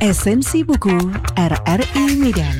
Esensi buku RRI Medan.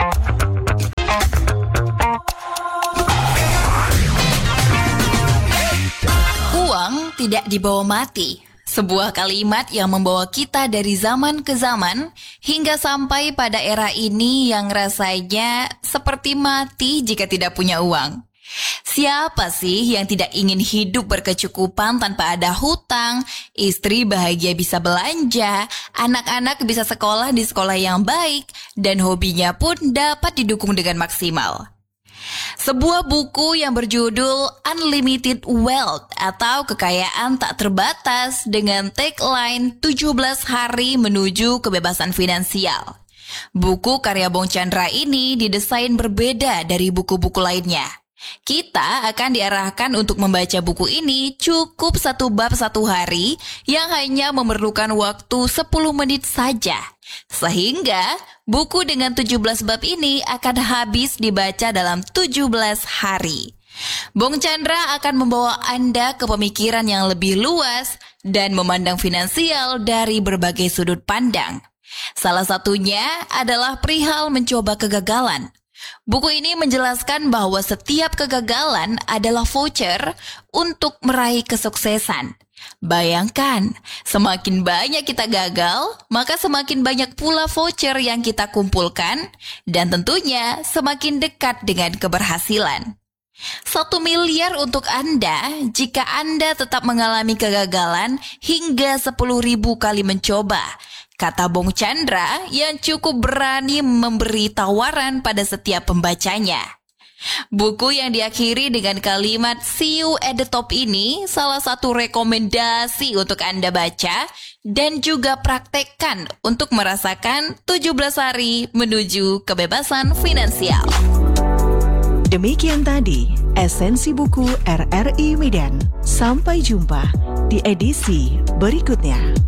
Uang tidak dibawa mati. Sebuah kalimat yang membawa kita dari zaman ke zaman hingga sampai pada era ini yang rasanya seperti mati jika tidak punya uang. Siapa sih yang tidak ingin hidup berkecukupan tanpa ada hutang, istri bahagia bisa belanja, anak-anak bisa sekolah di sekolah yang baik, dan hobinya pun dapat didukung dengan maksimal. Sebuah buku yang berjudul Unlimited Wealth atau Kekayaan Tak Terbatas dengan tagline 17 hari menuju kebebasan finansial. Buku karya Bong Chandra ini didesain berbeda dari buku-buku lainnya. Kita akan diarahkan untuk membaca buku ini cukup satu bab satu hari yang hanya memerlukan waktu 10 menit saja. Sehingga buku dengan 17 bab ini akan habis dibaca dalam 17 hari. Bong Chandra akan membawa Anda ke pemikiran yang lebih luas dan memandang finansial dari berbagai sudut pandang. Salah satunya adalah perihal mencoba kegagalan. Buku ini menjelaskan bahwa setiap kegagalan adalah voucher untuk meraih kesuksesan. Bayangkan, semakin banyak kita gagal, maka semakin banyak pula voucher yang kita kumpulkan, dan tentunya semakin dekat dengan keberhasilan. 1 miliar untuk Anda jika Anda tetap mengalami kegagalan hingga 10.000 kali mencoba, kata Bong Chandra yang cukup berani memberi tawaran pada setiap pembacanya. Buku yang diakhiri dengan kalimat "See you at the top" ini salah satu rekomendasi untuk Anda baca dan juga praktekkan untuk merasakan 17 hari menuju kebebasan finansial. Demikian tadi Esensi buku RRI Medan. Sampai jumpa di edisi berikutnya.